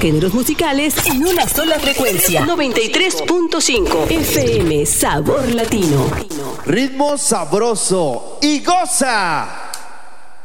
géneros musicales en una sola frecuencia. 93.5 FM Sabor Latino. Ritmo sabroso y goza.